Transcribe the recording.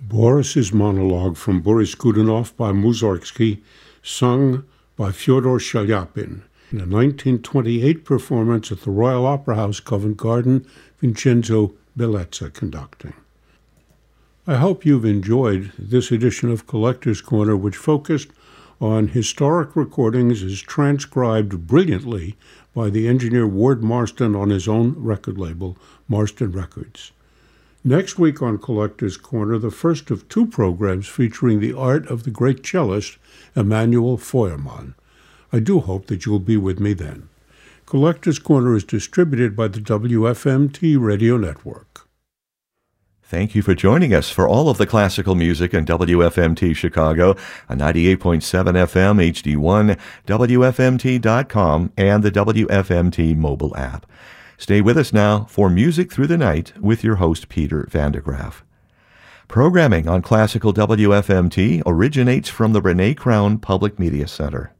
Boris's monologue from Boris Godunov by Mussorgsky, sung by Fyodor Shaliapin. In a 1928 performance at the Royal Opera House, Covent Garden, Vincenzo Bellezza conducting. I hope you've enjoyed this edition of Collector's Corner, which focused on historic recordings as transcribed brilliantly by the engineer Ward Marston on his own record label, Marston Records. Next week on Collector's Corner, the first of two programs featuring the art of the great cellist Emanuel Feuermann. I do hope that you'll be with me then. Collector's Corner is distributed by the WFMT Radio Network. Thank you for joining us for all of the classical music in WFMT Chicago, on 98.7 FM HD1, WFMT.com, and the WFMT mobile app. Stay with us now for Music Through the Night with your host, Peter Van der Graaf. Programming on Classical WFMT originates from the Renee Crown Public Media Center.